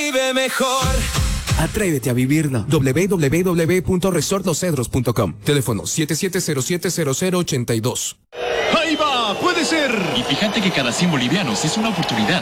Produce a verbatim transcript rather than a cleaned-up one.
vive mejor. Atrévete a vivirlo. doble u doble u doble u punto resort los cedros punto com. Teléfono siete siete cero siete cero cero ocho dos. ¡Ahí va! ¡Puede ser! Y fíjate que cada cien bolivianos es una oportunidad.